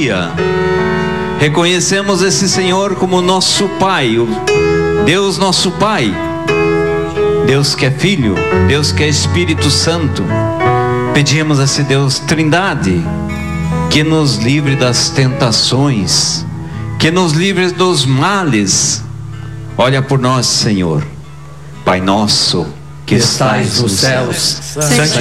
Reconhecemos esse Senhor como nosso Pai, o Deus nosso Pai, Deus que é Filho, Deus que é Espírito Santo. Pedimos a esse Deus Trindade que nos livre das tentações, que nos livre dos males. Olha por nós, Senhor. Pai nosso que estais nos céus,